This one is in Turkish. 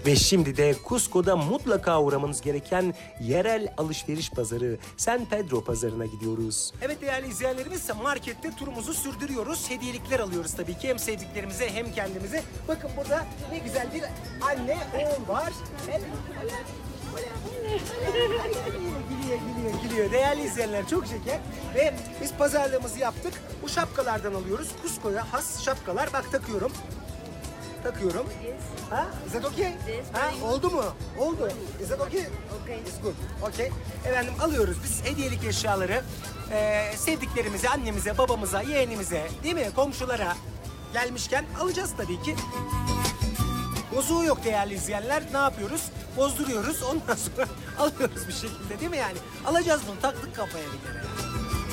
Ve şimdi de Cusco'da mutlaka uğramanız gereken yerel alışveriş pazarı San Pedro pazarına gidiyoruz. Evet değerli izleyenlerimiz, markette turumuzu sürdürüyoruz. Hediyelikler alıyoruz tabii ki, hem sevdiklerimize hem kendimize. Bakın burada ne güzel bir anne oğul var. Gülüyor. Değerli izleyenler, çok şeker. Ve biz pazarlığımızı yaptık. Bu şapkalardan alıyoruz. Cusco'ya has şapkalar. Bak takıyorum. Ha? Is that okay? Ha? Oldu mu? Oldu. Is that okay? Okay. It's good. Okay. Efendim alıyoruz biz hediyelik eşyaları. Sevdiklerimize, annemize, babamıza, yeğenimize, değil mi? Komşulara gelmişken alacağız tabii ki. Bozuğu yok değerli izleyenler. Ne yapıyoruz? Bozduruyoruz. Ondan sonra alıyoruz bir şekilde, değil mi yani? Alacağız bunu. Taktık kafaya bir kere.